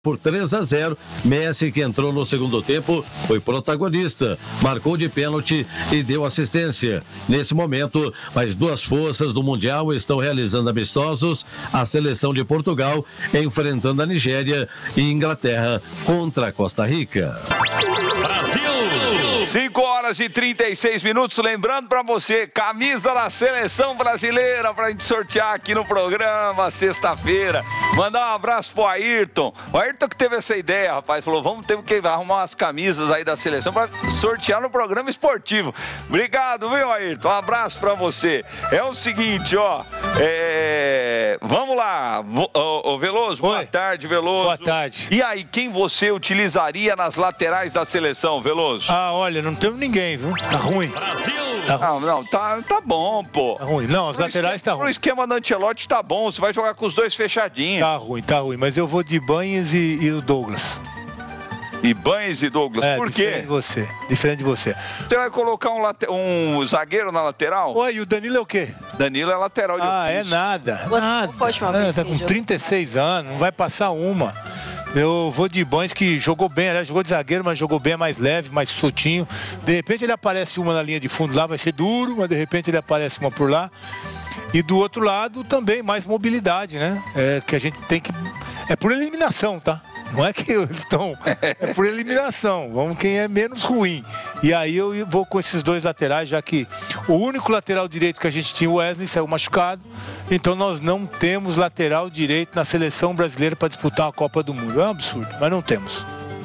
por 3-0. Messi, que entrou no segundo tempo, foi protagonista, marcou de pênalti e deu assistência. Nesse momento, mais duas forças do Mundial estão realizando amistosos, a seleção de Portugal enfrentando a Nigéria e Inglaterra contra a Costa Rica. Brasil! 5h36, lembrando para você, camisa da seleção brasileira pra gente sortear aqui no programa, sexta-feira. Mandar um abraço pro Ayrton. O Ayrton que teve essa ideia, rapaz, falou, vamos ter que arrumar umas camisas aí da seleção pra sortear no programa esportivo. Obrigado, viu, Ayrton? Um abraço pra você. É o seguinte, ó, vamos lá, ô Veloso, boa tarde, Veloso. Boa tarde. E aí, quem você utilizaria nas laterais da seleção, Veloso? Olha, não temos ninguém, viu? Tá ruim. Brasil! Tá bom, pô. Tá ruim. Não, as laterais tá ruim. O esquema do Ancelotti tá bom, você vai jogar com os dois fechadinhos. Tá ruim, mas eu vou de Ibañez e o Douglas. Ibañez e Douglas, por quê? Diferente de você. Você vai colocar um zagueiro na lateral? Ué, e o Danilo é o quê? Danilo é lateral de ofício. É nada. Tá com 36 anos, não vai passar uma. Eu vou de Ibañez, que jogou bem, aliás, jogou de zagueiro, mas jogou bem, mais leve, mais soltinho. De repente ele aparece uma na linha de fundo lá, vai ser duro, mas de repente ele aparece uma por lá. E do outro lado também mais mobilidade, né? Que a gente tem que... É por eliminação, tá? Não é que eles estão... É por eliminação. Vamos quem é menos ruim. E aí eu vou com esses dois laterais, já que o único lateral direito que a gente tinha, o Wesley, saiu machucado. Então nós não temos lateral direito na seleção brasileira para disputar a Copa do Mundo. É um absurdo, mas não temos.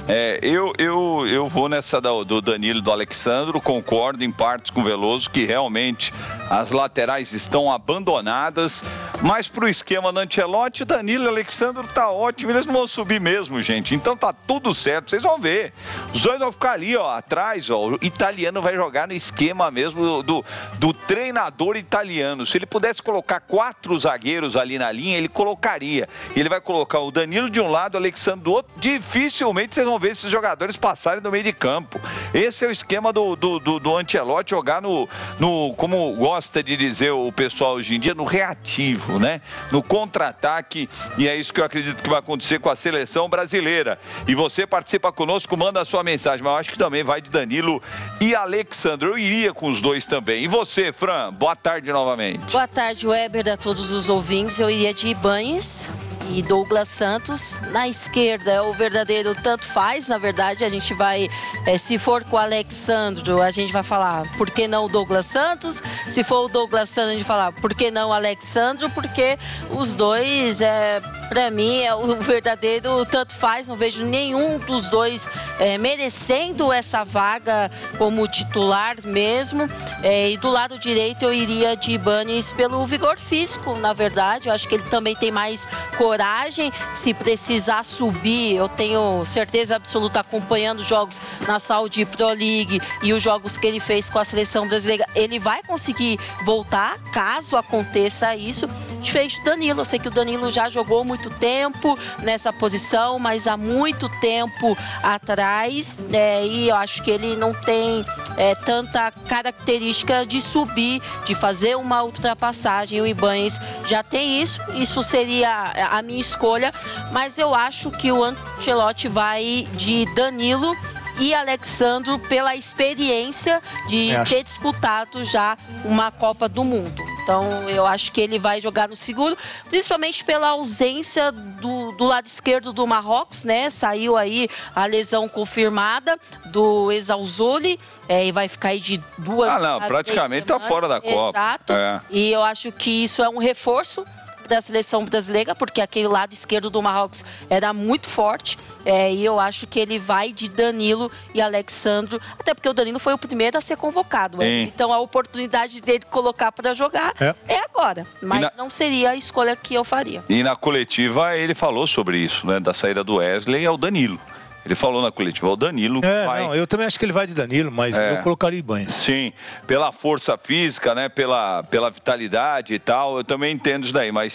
Eu vou nessa do Danilo e do Alexandro, concordo em partes com o Veloso, que realmente as laterais estão abandonadas, mas pro esquema do Ancelotti, o Danilo e o Alexandro tá ótimo, eles não vão subir mesmo, gente, então tá tudo certo, vocês vão ver, os dois vão ficar ali, ó, atrás, ó, o italiano vai jogar no esquema mesmo do treinador italiano. Se ele pudesse colocar 4 zagueiros ali na linha, ele colocaria, ele vai colocar o Danilo de um lado, o Alexandro do outro, dificilmente vocês vão ver esses jogadores passarem no meio de campo. Esse é o esquema do Ancelotti, jogar no, como gosta de dizer o pessoal hoje em dia, no reativo, né? No contra-ataque, e é isso que eu acredito que vai acontecer com a seleção brasileira. E você participa conosco, manda a sua mensagem, mas eu acho que também vai de Danilo e Alexandre. Eu iria com os dois também. E você, Fran? Boa tarde novamente. Boa tarde, Weber, a todos os ouvintes. Eu iria de Ibañez e Douglas Santos. Na esquerda é o verdadeiro tanto faz, na verdade a gente vai, se for com o Alexandro, a gente vai falar por que não o Douglas Santos, se for o Douglas Santos a gente vai falar por que não o Alexandro, porque os dois, para mim, é o verdadeiro tanto faz, não vejo nenhum dos dois merecendo essa vaga como titular mesmo, e do lado direito eu iria de Ibañez pelo vigor físico, na verdade, eu acho que ele também tem mais coragem, se precisar subir, eu tenho certeza absoluta, acompanhando jogos na Saudi Pro League e os jogos que ele fez com a seleção brasileira, ele vai conseguir voltar, caso aconteça isso. Diferente do Danilo, eu sei que o Danilo já jogou muito tempo nessa posição, mas há muito tempo atrás, e eu acho que ele não tem tanta característica de subir, de fazer uma ultrapassagem. O Ibañez já tem isso seria a minha escolha, mas eu acho que o Ancelotti vai de Danilo e Alexandro pela experiência de ter disputado já uma Copa do Mundo. Então, eu acho que ele vai jogar no seguro, principalmente pela ausência do lado esquerdo do Marrocos, né? Saiu aí a lesão confirmada do Ezzalzouli, e vai ficar aí de 2 praticamente tá fora da Copa. Exato. E eu acho que isso é um reforço da seleção brasileira, porque aquele lado esquerdo do Marrocos era muito forte, e eu acho que ele vai de Danilo e Alexandro, até porque o Danilo foi o primeiro a ser convocado, então a oportunidade dele colocar para jogar é agora, mas não seria a escolha que eu faria. E na coletiva ele falou sobre isso, né, da saída do Wesley ao Danilo. Ele falou na coletiva, o Danilo vai... Não, eu também acho que ele vai de Danilo, mas eu colocaria Ibañez. Sim, pela força física, né, pela vitalidade e tal, eu também entendo isso daí, mas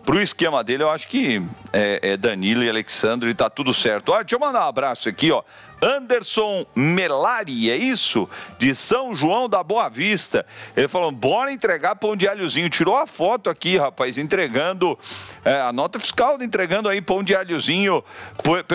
pro esquema dele, eu acho que é Danilo e Alexandre e tá tudo certo. Deixa eu mandar um abraço aqui, ó. Anderson Melari, é isso? De São João da Boa Vista. Ele falou, bora entregar pão de alhozinho. Tirou a foto aqui, rapaz, entregando a nota fiscal, entregando aí pão de alhozinho